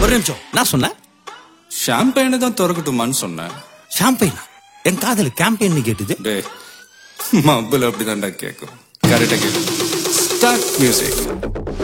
ஒரு நிமிஷம், நான் சொன்னேன் ஷாம்பெயினை தான் திறக்கட்டுமான்னு சொன்னேன். ஷாம்பெயினா? என் காதல கேம்பெயின் கேட்டுது. டே மப்புல அப்படிதான்டா கேட்கும். கரெக்டா கேட்கும். Start music.